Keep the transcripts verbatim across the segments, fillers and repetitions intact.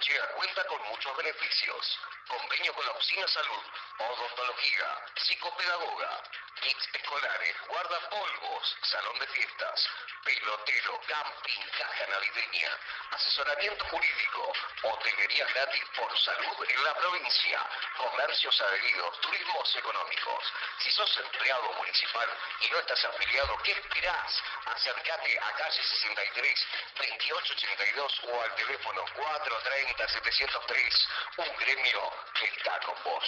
Archea cuenta con muchos beneficios. Convenio con la Oficina Salud, odontología, psicopedagoga, kits escolares, guardapolvos, salón de fiestas, pelotero, camping, caja navideña, asesoramiento jurídico, hotelería gratis por salud en la provincia, comercios adheridos, turismos económicos. Si sos empleado municipal y no estás afiliado, ¿qué esperás? Acércate a calle sesenta y tres, veintiocho ochenta y dos o al teléfono cuatro treinta, setecientos tres. Un gremio que está con vos.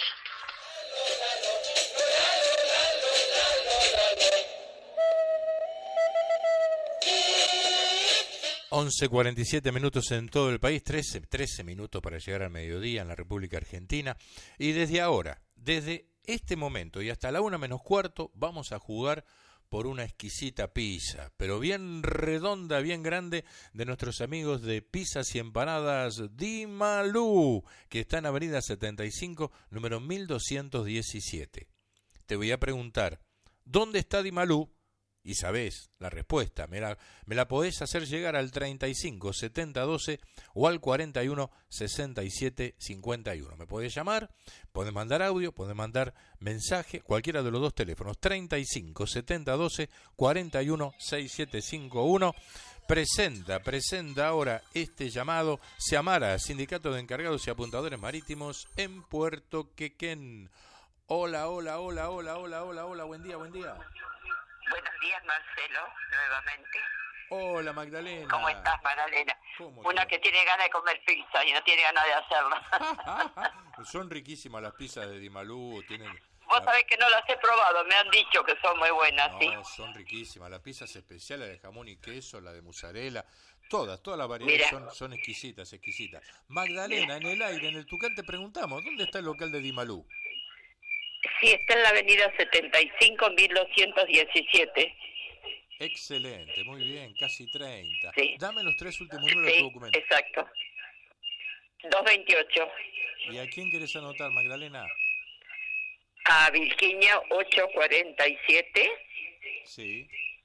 once cuarenta y siete minutos en todo el país, trece, trece minutos para llegar al mediodía en la República Argentina. Y desde ahora, desde este momento y hasta la una menos cuarto, vamos a jugar por una exquisita pizza, pero bien redonda, bien grande, de nuestros amigos de Pizzas y Empanadas Di Malú, que está en Avenida setenta y cinco, número mil doscientos diecisiete. Te voy a preguntar, ¿dónde está Di Malú? Y sabés la respuesta, me la, me la podés hacer llegar al treinta y cinco, setenta, doce o al cuarenta y uno, sesenta y siete, cincuenta y uno. Me podés llamar, podés mandar audio, podés mandar mensaje, cualquiera de los dos teléfonos, treinta y cinco, setenta, doce, cuarenta y uno, sesenta y siete, cincuenta y uno. Presenta, presenta ahora este llamado Seamara, Sindicato de Encargados y Apuntadores Marítimos en Puerto Quequén. Hola, hola, hola, hola, hola, hola, hola, buen día, buen día. Buenos días, Marcelo, nuevamente. Hola, Magdalena. ¿Cómo estás, Magdalena? ¿Cómo Una estás? que tiene ganas de comer pizza y no tiene ganas de hacerla. Son riquísimas las pizzas de Di Malú. Tienen... Vos la... sabés que no las he probado, me han dicho que son muy buenas, no, ¿sí? son riquísimas. Las pizzas especiales de jamón y queso, la de mozzarella, todas, todas las variedades son, son exquisitas, exquisitas. Magdalena, Mira. En el aire, en el Tucán, te preguntamos, ¿dónde está el local de Di Malú? Sí, está en la avenida setenta y cinco, mil doscientos diecisiete. Excelente, muy bien, casi treinta. Sí. Dame los tres últimos números sí, de tu documento. Exacto. doscientos veintiocho. ¿Y a quién querés anotar, Magdalena? A Virginia ochocientos cuarenta y siete. Sí.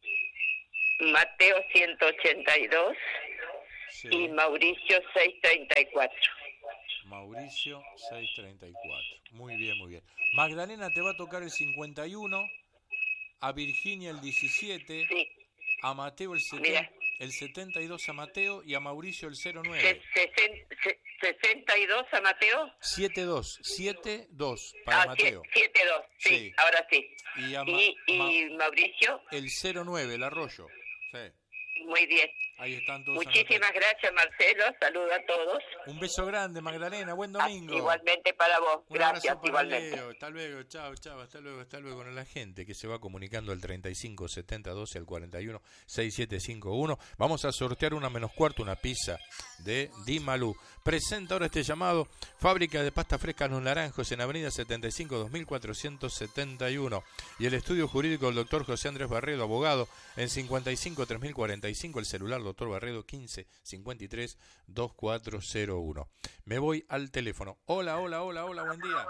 Mateo ciento ochenta y dos. Sí. Y Mauricio seiscientos treinta y cuatro. Mauricio seiscientos treinta y cuatro. Muy bien, muy bien. Magdalena, te va a tocar el cincuenta y uno, a Virginia el diecisiete, sí. A Mateo el, setenta, el setenta y dos a Mateo y a Mauricio el cero nueve. ¿sesenta y dos a Mateo? setenta y dos, setenta y dos para ah, Mateo. setenta y dos, sí, sí, ahora sí. Y, a Ma- ¿Y, y Ma- Mauricio? El cero nueve, el Arroyo. Sí. Muy bien. Ahí están todos. Muchísimas gracias, Marcelo. Saludos a todos. Un beso grande, Magdalena. Buen domingo. Ah, igualmente para vos. Un gracias, para igualmente. Leo. Hasta luego, chao, chao, hasta luego, hasta luego. Con la gente que se va comunicando al treinta y cinco, setenta, doce, al cuarenta y uno, sesenta y siete, cincuenta y uno. Vamos a sortear una menos cuarto, una pizza de Di Malú. Presenta ahora este llamado, fábrica de pasta fresca Los Naranjos en Avenida setenta y cinco, dos mil cuatrocientos setenta y uno. Y el estudio jurídico del doctor José Andrés Barredo, abogado, en cincuenta y cinco, tres mil cuarenta y cinco, el celular doctor Barredo, quince, cincuenta y tres, veinticuatro cero uno. Me voy al teléfono. Hola, hola, hola, hola, buen día.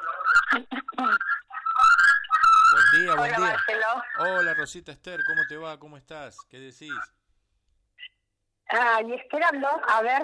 Buen día, buen Hola, día. Marcelo. Hola, Rosita Esther, ¿cómo te va? ¿Cómo estás? ¿Qué decís? Ah, y esperando, a ver.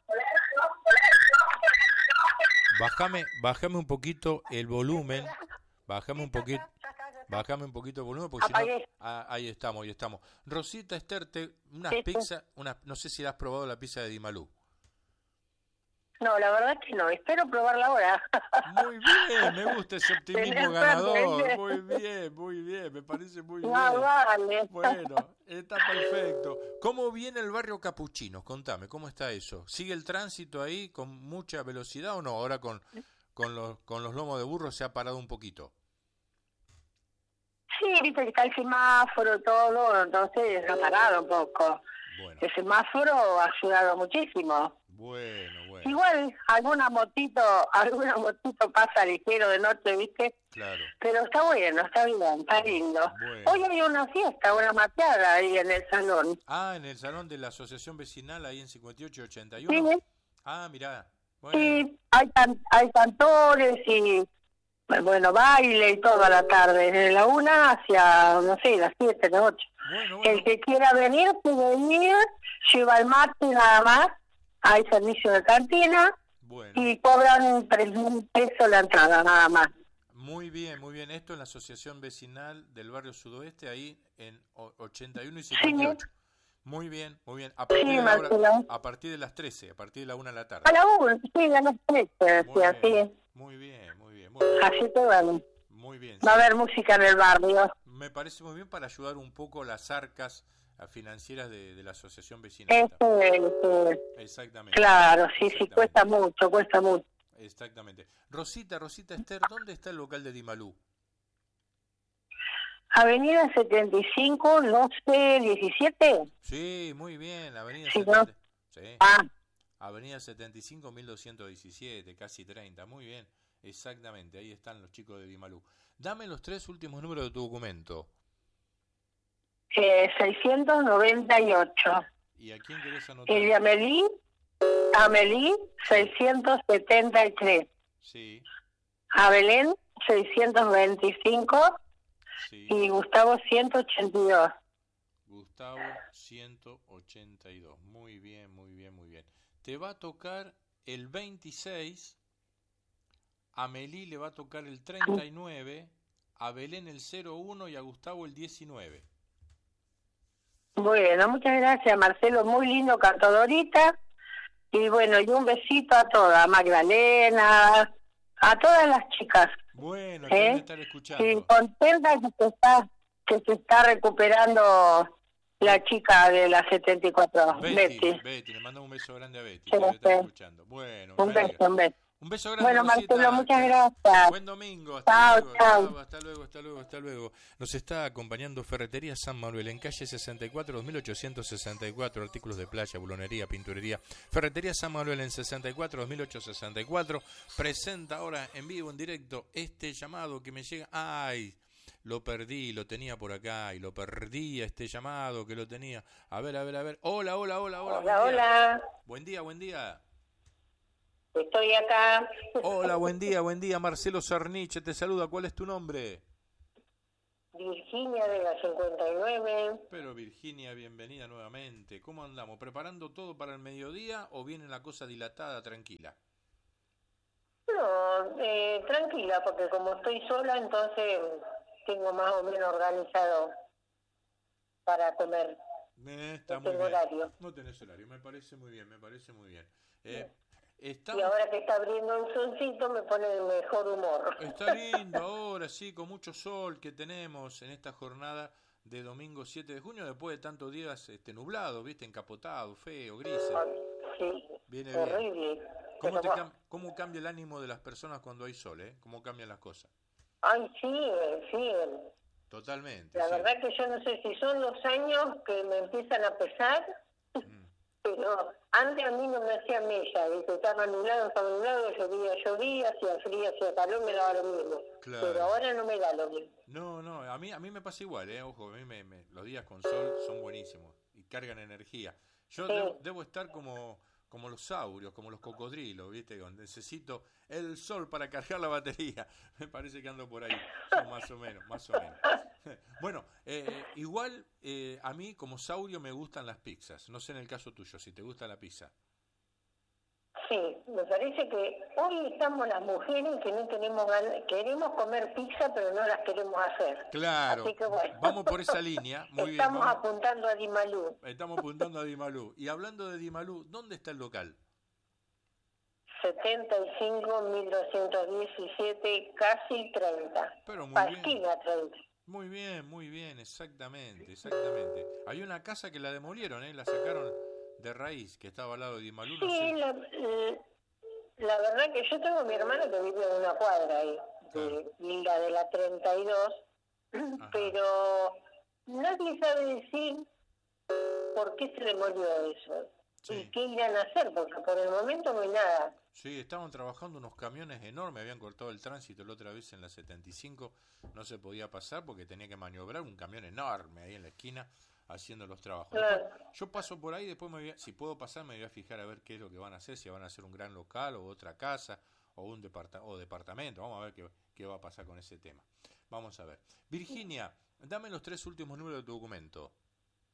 Bájame, bájame un poquito el volumen. Bájame un poquito. Bájame un poquito el volumen porque si no, ah, ahí estamos, ahí estamos. Rosita Esther, te, unas sí, pizzas, una, no sé si has probado la pizza de Di Malú. No, la verdad que no, espero probarla ahora. Muy bien, me gusta ese optimismo ganador. Muy bien, muy bien, me parece muy bien. No, vale. Bueno, está perfecto. ¿Cómo viene el barrio Capuchinos? Contame, ¿cómo está eso? ¿Sigue el tránsito ahí con mucha velocidad o no? Ahora con, con, los, con los lomos de burro se ha parado un poquito. Sí, viste que está el semáforo, todo, entonces ha parado un poco. Bueno. El semáforo ha ayudado muchísimo. Bueno, bueno. Igual alguna motito, alguna motito pasa ligero de noche, ¿viste? Claro. Pero está bueno, está bien, está lindo. Bueno. Hoy hay una fiesta, una mateada ahí en el salón. Ah, en el salón de la asociación vecinal ahí en cincuenta y ocho ochenta y uno. Sí. Ah, mirá. Bueno. Sí, hay, can- hay cantores y, bueno, baile y todo a la tarde. Desde la una hacia, no sé, las siete, las ocho. Bueno, bueno. El que quiera venir, puede venir, lleva el mate nada más. Hay servicio de cantina, Bueno. Y cobran tres mil pesos la entrada, nada más. Muy bien, muy bien. Esto en la Asociación Vecinal del Barrio Sudoeste, ahí en ochenta y uno y cincuenta y ocho. Sí. Muy bien, muy bien. A partir, sí, de la hora, a partir de las trece, a partir de la una de la tarde. A la una, sí, a las trece, muy, así. Bien, muy bien, muy bien, muy bien. Así que bueno. Muy bien. Va sí. a haber música en el barrio. Me parece muy bien para ayudar un poco las arcas financieras de, de la Asociación Vecinal. Este, este, Exactamente. Claro, sí, Exactamente. sí, cuesta mucho, cuesta mucho. Exactamente. Rosita, Rosita Esther, ¿dónde está el local de Dimalú? Avenida setenta y cinco, doce, diecisiete. Sí, muy bien, Avenida sí, setenta. ¿no? Sí. Ah. Avenida setenta y cinco, mil doscientos diecisiete, casi treinta, muy bien. Exactamente, ahí están los chicos de Dimalú. Dame los tres últimos números de tu documento. Eh, seiscientos noventa y ocho. ¿Y a quién querés anotar? El de Amelí, Amelí, seiscientos setenta y tres. Sí. A Belén, seiscientos veinticinco. Sí. Y Gustavo, ciento ochenta y dos. Gustavo, ciento ochenta y dos. Muy bien, muy bien, muy bien. Te va a tocar el veintiséis, a Amelí le va a tocar el treinta y nueve, a Belén el cero uno y a Gustavo el diecinueve. Bueno, muchas gracias, Marcelo. Muy lindo cantadorita. Y bueno, y un besito a todas, a Magdalena, a todas las chicas. Bueno, te ¿eh? estar escuchando. Y contenta que se está, que se está recuperando la chica de la setenta y cuatro, Betty. Betty. Betty, le mando un beso grande a Betty. Sí, que está escuchando. Bueno, un beso, un beso. Un beso grande, bueno, Rosita. Marcelo, muchas gracias. Buen domingo. Hasta chao, luego. chao. Hasta luego, hasta luego, hasta luego. Nos está acompañando Ferretería San Manuel en calle sesenta y cuatro, dos mil ochocientos sesenta y cuatro. Artículos de playa, bulonería, pinturería. Ferretería San Manuel en sesenta y cuatro, dos mil ochocientos sesenta y cuatro. Presenta ahora en vivo, en directo, este llamado que me llega. ¡Ay! Lo perdí, lo tenía por acá y lo perdí este llamado que lo tenía. A ver, a ver, a ver. Hola, hola, hola, hola. Hola, hola. Buen día, buen día. Estoy acá. Hola, buen día, buen día. Marcelo Sarniche te saluda. ¿Cuál es tu nombre? Virginia de la cincuenta y nueve. Pero Virginia, bienvenida nuevamente. ¿Cómo andamos? ¿Preparando todo para el mediodía o viene la cosa dilatada, tranquila? No, eh, tranquila, porque como estoy sola, entonces tengo más o menos organizado para comer. Eh, está no muy tengo bien. Horario. No tenés horario, me parece muy bien, me parece muy bien. Eh, sí. Estamos... Y ahora que está abriendo un solcito me pone de mejor humor. Está lindo ahora, sí, con mucho sol que tenemos en esta jornada de domingo siete de junio, después de tantos días este, nublados, viste, encapotado, feo, grises. Sí, viene horrible. Bien. ¿Cómo, te cam- ¿Cómo cambia el ánimo de las personas cuando hay sol, eh? ¿Cómo cambian las cosas? Ay, sí, sí. Totalmente. La sí. verdad que yo no sé si son los años que me empiezan a pesar, mm. pero antes a mí no me hacía mella, ¿viste? Estaba nublado, estaba nublado, llovía, llovía, hacía frío, hacía calor, me daba lo mismo. Claro. Pero ahora no me da lo mismo. No, no, a mí a mí me pasa igual, eh, ojo, a mí me, me, los días con sol son buenísimos y cargan energía. Yo sí. debo, debo estar como... como los saurios, como los cocodrilos, ¿viste? Necesito el sol para cargar la batería. Me parece que ando por ahí, so, más o menos, más o menos. Bueno, eh, igual eh, a mí como saurio me gustan las pizzas. No sé en el caso tuyo, si te gusta la pizza. Sí, me parece que hoy estamos las mujeres que no tenemos ganas, queremos comer pizza, pero no las queremos hacer. Claro, así que bueno. Vamos por esa línea. Muy estamos bien, vamos. apuntando a Dimalú. Estamos apuntando a Dimalú. Y hablando de Dimalú, ¿dónde está el local? setenta y cinco, mil doscientos diecisiete, casi treinta. Pero muy Pasquina bien. treinta. Muy bien, muy bien, exactamente, exactamente. Hay una casa que la demolieron, ¿eh? La sacaron de raíz, que estaba al lado de Dimalú. No sí, sé. la, la verdad que yo tengo a mi hermana que vive en una cuadra ahí, claro. de, la de la treinta y dos, ajá. Pero nadie sabe decir por qué se demolió eso. Sí. ¿Y qué irán a hacer? Porque por el momento no hay nada. Sí, estaban trabajando unos camiones enormes, habían cortado el tránsito la otra vez en la setenta y cinco, no se podía pasar porque tenía que maniobrar un camión enorme ahí en la esquina haciendo los trabajos. Claro. Después, yo paso por ahí, después me voy a, si puedo pasar me voy a fijar a ver qué es lo que van a hacer, si van a hacer un gran local o otra casa o un departa- o departamento, vamos a ver qué, qué va a pasar con ese tema. Vamos a ver. Virginia, dame los tres últimos números de tu documento.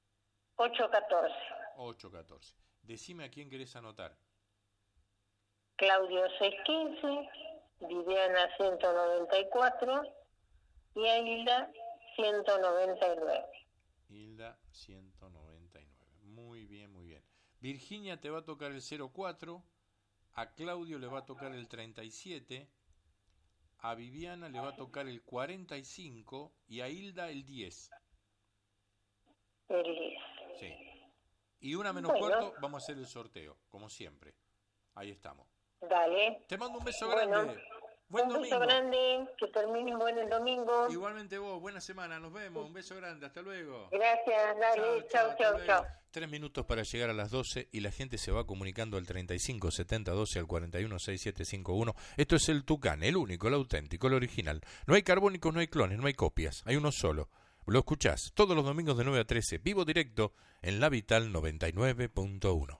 ocho catorce. ocho catorce. Decime a quién querés anotar. Claudio seiscientos quince, Viviana ciento noventa y cuatro y a Hilda ciento noventa y nueve. Hilda ciento noventa y nueve. Muy bien, muy bien. Virginia te va a tocar el cero cuatro, a Claudio le va a tocar el treinta y siete, a Viviana le va a tocar el cuarenta y cinco y a Hilda el diez. El diez. Sí. Y una menos Bueno. cuarto, vamos a hacer el sorteo, como siempre. Ahí estamos. Dale. Te mando un beso Bueno, grande. Buen un domingo. beso grande, que termine bueno el domingo. Igualmente vos, buena semana, nos vemos. Un beso grande, hasta luego. Gracias, dale, chau, hasta chau, luego. chau. Tres minutos para llegar a las doce y la gente se va comunicando al treinta y cinco setenta doce al cuarenta y uno sesenta y siete cincuenta y uno. Esto es el Tucán, el único, el auténtico, el original. No hay carbónicos, no hay clones, no hay copias, hay uno solo. Lo escuchás todos los domingos de nueve a trece, vivo directo en La Vital noventa y nueve punto uno.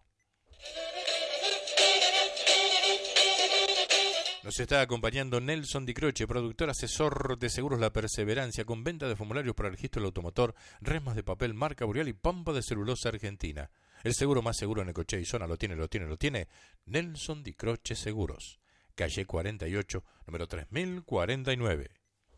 Nos está acompañando Nelson Di Croce, productor asesor de seguros La Perseverancia, con venta de formularios para el registro del automotor, resmas de papel, marca Boreal y pampa de celulosa argentina. El seguro más seguro en Necochea y zona lo tiene, lo tiene, lo tiene. Nelson Di Croce Seguros. Calle cuarenta y ocho, número tres mil cuarenta y nueve.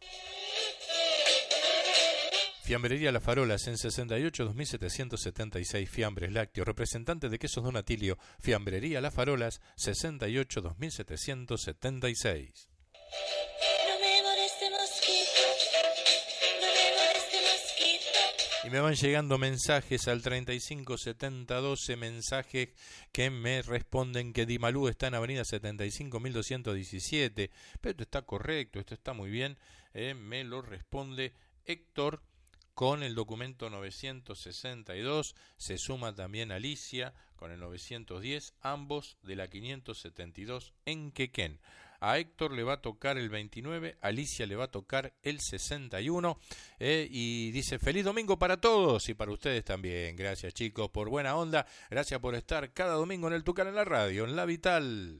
Fiambrería Las Farolas en sesenta y ocho dos mil setecientos setenta y seis, Fiambres Lácteos, representante de Quesos Donatilio, Fiambrería Las Farolas, sesenta y ocho dos mil setecientos setenta y seis. No me moleste mosquito, no me moleste mosquito. Y me van llegando mensajes al treinta y cinco setenta doce, mensajes que me responden que Di Malú está en Avenida setenta y cinco mil doscientos diecisiete, pero esto está correcto, esto está muy bien, eh, me lo responde Héctor, con el documento novecientos sesenta y dos, se suma también Alicia con el novecientos diez, ambos de la quinientos setenta y dos en Quequén. A Héctor le va a tocar el veintinueve, Alicia le va a tocar el sesenta y uno, eh, y dice feliz domingo para todos y para ustedes también. Gracias chicos por buena onda, gracias por estar cada domingo en el Tucán en la radio, en La Vital.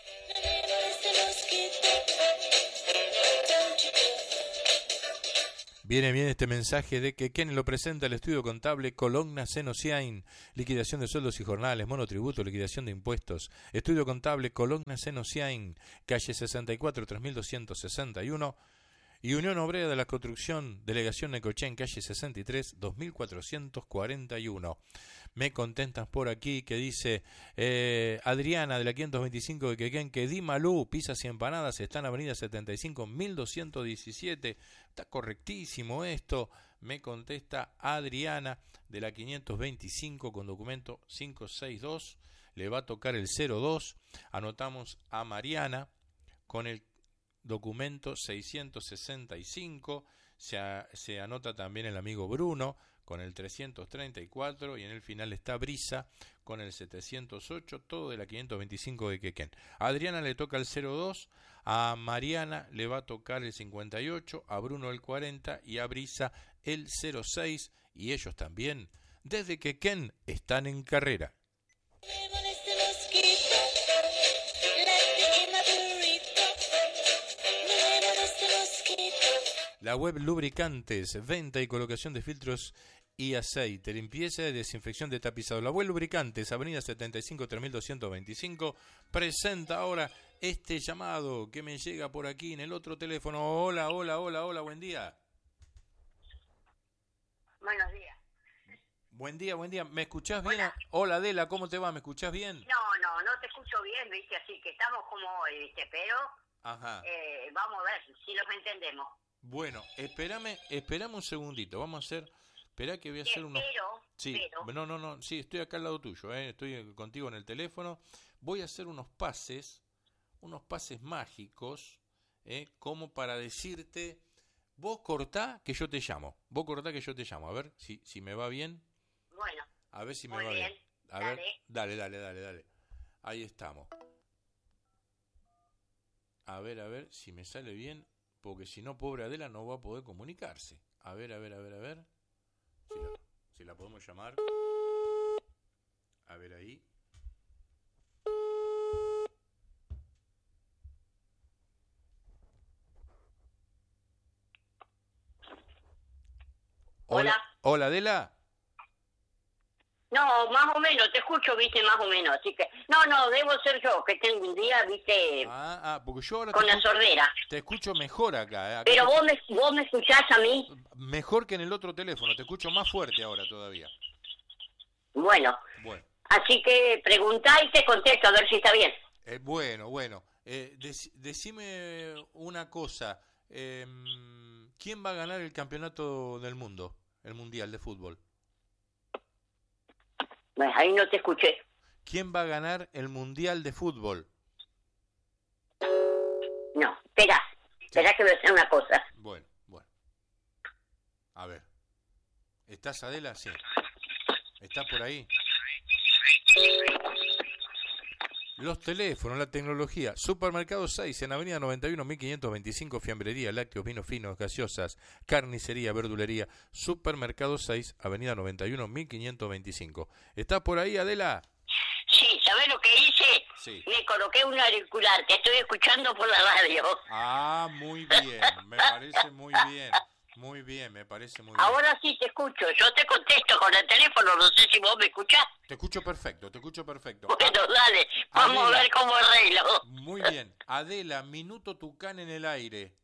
Viene bien este mensaje de que Ken lo presenta el estudio contable Cologna Senociain, liquidación de sueldos y jornales, monotributo, liquidación de impuestos. Estudio contable Cologna Senociain, calle sesenta y cuatro, tres mil doscientos sesenta y uno. Y Unión Obrera de la Construcción, delegación Necochea, en calle sesenta y tres, dos mil cuatrocientos cuarenta y uno. Me contestan por aquí que dice eh, Adriana de la quinientos veinticinco de Quequén, que Di Malú, pizzas y empanadas, está en avenida setenta y cinco, mil doscientos diecisiete. Está correctísimo esto. Me contesta Adriana de la quinientos veinticinco con documento quinientos sesenta y dos. Le va a tocar el cero dos. Anotamos a Mariana con el documento seiscientos sesenta y cinco. Se, a, se anota también el amigo Bruno con el trescientos treinta y cuatro y en el final está Brisa con el setecientos ocho, todo de la quinientos veinticinco de Quequén. A Adriana le toca el cero dos, a Mariana le va a tocar el cincuenta y ocho, a Bruno el cuarenta y a Brisa el cero seis, y ellos también desde Quequén están en carrera. La web Lubricantes, venta y colocación de filtros y aceite, limpieza y desinfección de tapizado. La web Lubricantes, avenida setenta y cinco, tres mil doscientos veinticinco, presenta ahora este llamado que me llega por aquí en el otro teléfono. Hola, hola, hola, hola, buen día. Buenos días. Buen día, buen día. ¿Me escuchás bien? Hola. Hola, Adela, ¿cómo te va? ¿Me escuchás bien? No, no, no te escucho bien, viste, así que estamos como hoy, viste, pero Ajá. eh, vamos a ver si los entendemos. Bueno, espérame, espérame un segundito. Vamos a hacer, espera que voy a Sí, hacer unos. pero, Sí, pero, no, no, no, sí, estoy acá al lado tuyo, eh, estoy contigo en el teléfono. Voy a hacer unos pases, unos pases mágicos, eh, como para decirte, vos cortá que yo te llamo, vos cortá que yo te llamo, a ver si, si me va bien, bueno, a ver si me muy va bien. bien, A dale. ver, dale, dale, dale, dale. Ahí estamos. A ver, a ver si me sale bien, porque si no, pobre Adela no va a poder comunicarse. A ver, a ver, a ver, a ver. Si la, si la podemos llamar. A ver ahí. Hola. Hola, Adela. No, más o menos, te escucho, viste, más o menos. Así que, no, no, debo ser yo, que tengo un día, viste, Ah, ah, porque yo ahora con te, la escucho, sordera. te escucho mejor acá. ¿eh? Acá Pero te- vos me, vos me escuchás a mí. Mejor que en el otro teléfono, te escucho más fuerte ahora todavía. Bueno, Bueno, así que preguntá y te contesto a ver si está bien. eh, bueno, bueno. Eh, dec- decime una cosa. eh, ¿Quién va a ganar el campeonato del mundo, el mundial de fútbol? Bueno, ahí no te escuché. ¿Quién va a ganar el mundial de fútbol? No, espera, espera que voy a hacer una cosa. Bueno, bueno. A ver. ¿Estás, Adela? Sí. ¿Estás por ahí? Los teléfonos, la tecnología. Supermercado seis en Avenida noventa y uno, mil quinientos veinticinco, fiambrería, lácteos, vinos finos, gaseosas, carnicería, verdulería. Supermercado seis, Avenida noventa y uno, mil quinientos veinticinco. ¿Estás por ahí, Adela? Sí, ¿sabés lo que hice? Sí. Me coloqué un auricular, te estoy escuchando por la radio. Ah, muy bien. Me parece muy bien. Muy bien, me parece muy bien. Ahora sí te escucho, yo te contesto con el teléfono, no sé si vos me escuchás. Te escucho perfecto, te escucho perfecto. Bueno, dale, vamos Adela. a ver cómo arreglo. Muy bien. Adela, minuto Tucán en el aire.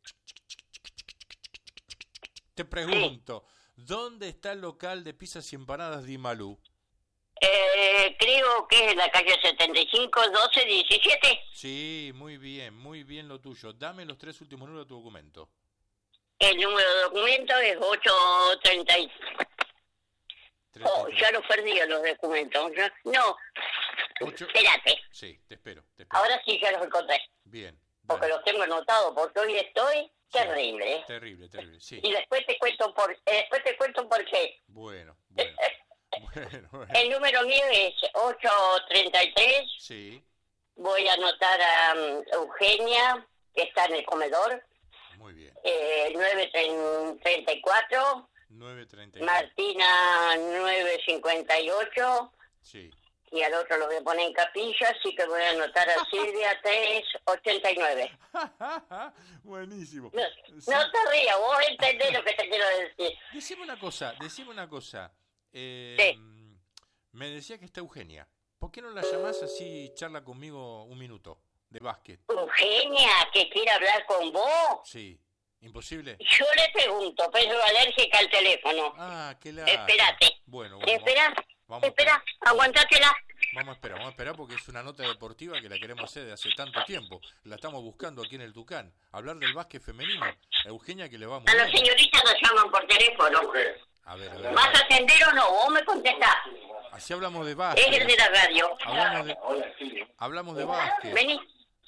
Te pregunto, ¿dónde está el local de pizzas y empanadas Di Malú? Eh, creo que es en la calle setenta y cinco, doce, diecisiete. Sí, muy bien, muy bien lo tuyo. Dame los tres últimos números de tu documento. El número de documento es ocho treinta y... Oh, ya los perdí a los documentos. ¿Ya? No, Ocho- espérate. Sí, te espero, te espero. Ahora sí ya los encontré. Bien. Porque dale. los tengo anotados, porque hoy estoy Sí. terrible. ¿eh? Terrible, terrible, sí. Y después te cuento por, eh, después te cuento por qué. Bueno, bueno. Bueno, bueno. El número mío es ocho treinta y tres. Sí, Voy a anotar a um, Eugenia, que está en el comedor. muy bien. Eh, nueve treinta y cuatro. nueve treinta y Martina nueve cincuenta y ocho. Sí. Y al otro lo voy a poner en capilla, así que voy a anotar a Silvia tres ochenta y nueve. Buenísimo. No, Sí. no te rías, vos entendés lo que te quiero decir. Decime una cosa, decime una cosa. Eh, Sí. Me decía que está Eugenia. ¿Por qué no la llamás así y charla conmigo un minuto de básquet? Eugenia, que quiere hablar con vos. Sí. ¿Imposible? Yo le pregunto, pero es alérgica al teléfono. Ah, qué la. Espérate. Bueno, bueno. Espera, vamos a espera, esperar. aguantátela. Vamos a esperar, vamos a esperar porque es una nota deportiva que la queremos hacer de hace tanto tiempo. La estamos buscando aquí en el Tucán. Hablar del básquet femenino. Eugenia, que le va muy A las bien. señoritas nos llaman por teléfono. A ver, a ver. ¿Vas a atender o no? Vos me contestás. Así hablamos de Es básquet. el de la radio. Hablamos de, hablamos de básquet. Vení.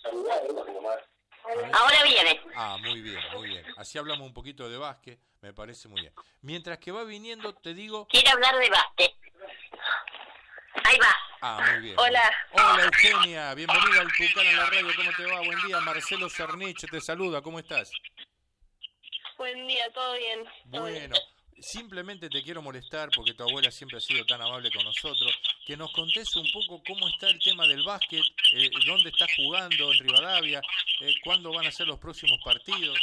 Ahora viene. Ah, muy bien, muy bien. Así hablamos un poquito de básquet, me parece muy bien. Mientras que va viniendo, te digo... Quiere hablar de básquet. Ahí va. Ah, muy bien. Hola. Hola, Eugenia. Bienvenida al Tucán a la radio. ¿Cómo te va? Buen día. Marcelo Cernich te saluda. ¿Cómo estás? Buen día, todo bien. todo bien. Bueno, simplemente te quiero molestar porque tu abuela siempre ha sido tan amable con nosotros. Que nos contés un poco cómo está el tema del básquet, eh, dónde estás jugando en Rivadavia, eh, cuándo van a ser los próximos partidos.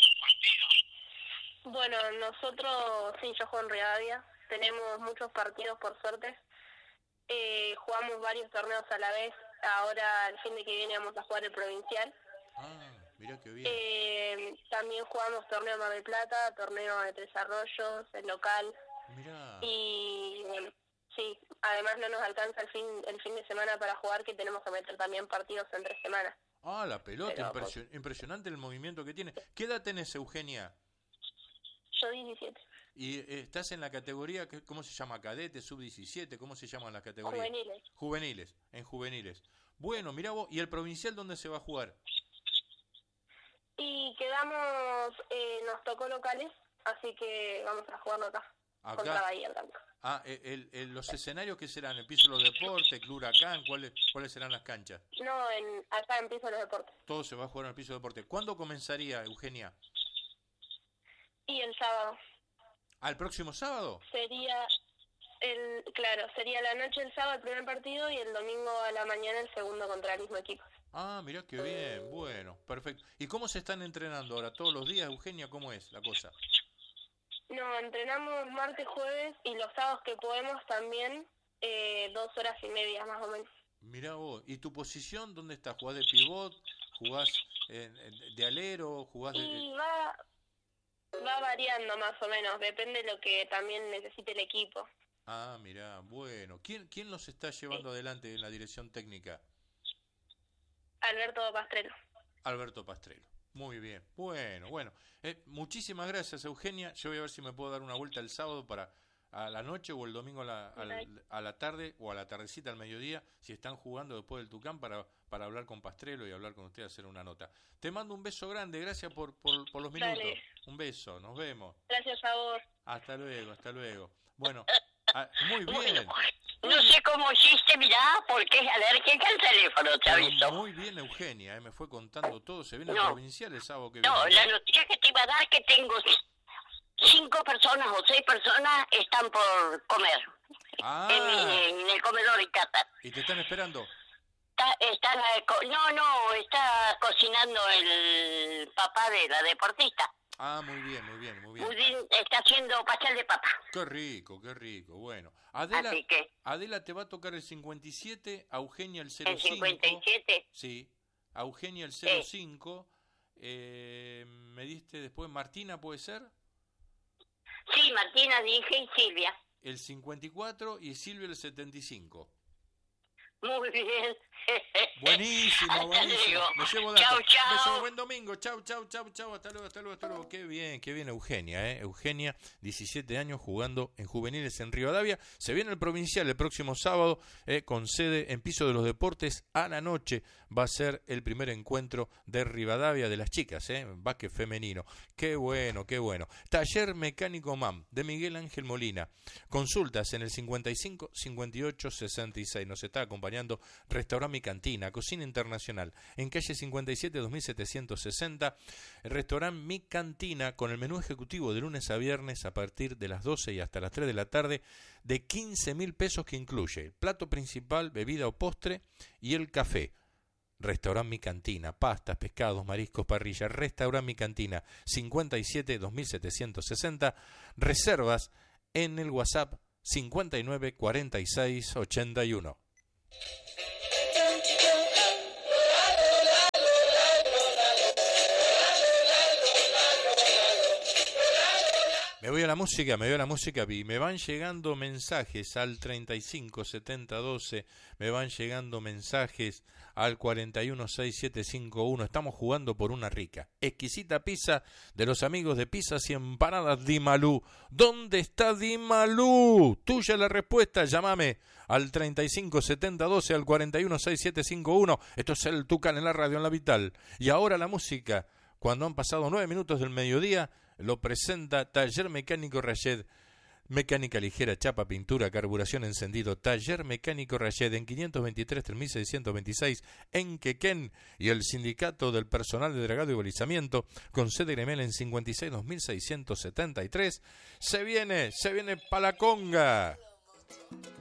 Bueno, nosotros, sí, yo juego en Rivadavia. Tenemos muchos partidos, por suerte. Eh, jugamos varios torneos a la vez. Ahora, el fin de que viene, vamos a jugar el provincial. Ah, mirá qué bien. Eh, también jugamos torneo Mar del Plata, torneo de Tres Arroyos, el local. Mirá. Y bueno, sí, además no nos alcanza el fin el fin de semana para jugar, que tenemos que meter también partidos en tres semanas. Ah, la pelota, Pero, impresio- impresionante el movimiento que tiene. ¿Qué edad tenés, Eugenia? Yo diecisiete. ¿Y eh, estás en la categoría, que- cómo se llama? ¿Cadete, sub diecisiete? ¿Cómo se llaman las categorías? Juveniles. Juveniles, en juveniles. Bueno, mirá vos, ¿y el provincial dónde se va a jugar? Y quedamos, eh, nos tocó locales, así que vamos a jugarlo acá, contra Acá. Bahía Blanca. Ah, el, el- el- los escenarios que serán, el piso de los deportes, Club Huracán, ¿cuáles, cuáles serán las canchas? No, en, acá en Piso de los Deportes. Todo se va a jugar en el piso de deportes. ¿Cuándo comenzaría, Eugenia? Y el sábado ¿Al próximo sábado? sería, el claro, sería la noche el sábado el primer partido y el domingo a la mañana el segundo contra el mismo equipo. Ah, mirá qué bien, bueno, perfecto. ¿Y cómo se están entrenando ahora? ¿Todos los días, Eugenia? ¿Cómo es la cosa? No, entrenamos martes, jueves y los sábados que podemos también, eh, dos horas y media más o menos. Mirá vos, ¿y tu posición dónde está? ¿Jugás de pivot? ¿Jugás eh, de alero? ¿Jugás de...? Y va, va variando más o menos, depende de lo que también necesite el equipo. Ah, mirá, bueno. ¿Quién, quién los está llevando sí. adelante en la dirección técnica? Alberto Pastrello. Alberto Pastrello. Muy bien. Bueno, bueno. Eh, muchísimas gracias, Eugenia. Yo voy a ver si me puedo dar una vuelta el sábado para a la noche o el domingo a la, a la, a la tarde o a la tardecita al mediodía, si están jugando después del Tucán, para, para hablar con Pastrello y hablar con usted, hacer una nota. Te mando un beso grande. Gracias por, por, por los minutos. Dale. Un beso. Nos vemos. Gracias a vos. Hasta luego, hasta luego. Bueno, ah, muy bien. No sé cómo hiciste, mirá, porque es alérgica al teléfono, te aviso. Muy bien, Eugenia, eh, me fue contando todo. Se viene no, el provincial el sábado que no, viene. No, la noticia que te iba a dar que tengo cinco personas o seis personas están por comer. Ah. En, mi, en el comedor y casa. ¿Y te están esperando? Está, están, no, no, está cocinando el papá de la deportista. Ah, muy bien, muy bien, muy bien. Muy bien, está haciendo pastel de papa. Qué rico, qué rico. Bueno, Adela, Así que, Adela te va a tocar el cincuenta y siete, a Eugenia el cero cinco. ¿el cincuenta y siete? Sí, a Eugenia el cero cinco. Sí. Eh, me diste después, Martina, ¿puede ser? Sí, Martina dije y Silvia. El cincuenta y cuatro y Silvia el setenta y cinco. Muy bien. Buenísimo, buenísimo. Me llevo datos. Chau, chau. Beso, buen domingo. Chau, chau, chau, chau. Hasta luego, hasta luego, hasta luego. Qué bien, qué bien Eugenia, ¿eh? Eugenia, diecisiete años jugando en juveniles en Rivadavia. Se viene el provincial el próximo sábado, eh, con sede en Piso de los Deportes. A la noche va a ser el primer encuentro de Rivadavia de las chicas, ¿eh? Básquet femenino. Qué bueno, qué bueno. Taller Mecánico M A M de Miguel Ángel Molina. Consultas en el cincuenta y cinco, cincuenta y ocho, sesenta y seis. Nos está acompañando Restaurante Mi Cantina, cocina internacional, en calle cincuenta y siete, dos mil setecientos sesenta. Restaurante Mi Cantina, con el menú ejecutivo de lunes a viernes a partir de las doce y hasta las tres de la tarde, de quince mil pesos, que incluye plato principal, bebida o postre y el café. Restaurante Mi Cantina, pastas, pescados, mariscos, parrilla. Restaurante Mi Cantina, cincuenta y siete, dos mil setecientos sesenta. Reservas en el WhatsApp cincuenta y nueve, cuarenta y seis, ochenta y uno. Me voy a la música, me voy a la música y me van llegando mensajes al treinta y cinco, setenta, doce, me van llegando mensajes al cuarenta y uno, sesenta y siete, cincuenta y uno. Estamos jugando por una rica, exquisita pizza de los amigos de Pizzas y Empanadas Di Malú. ¿Dónde está Di Malú? Tuya la respuesta, llámame al treinta y cinco, setenta, doce, al cuarenta y uno, sesenta y siete, cincuenta y uno. Esto es el Tucán en la radio, en la Vital. Y ahora la música, cuando han pasado nueve minutos del mediodía, lo presenta Taller Mecánico Rayed. Mecánica ligera, chapa, pintura, carburación, encendido. Taller Mecánico Rayed en quinientos veintitrés, tres mil seiscientos veintiséis en Quequén. Y el Sindicato del Personal de Dragado y Balizamiento, con sede Gremial en cincuenta y seis, dos mil seiscientos setenta y tres. Se viene, se viene pa' la conga.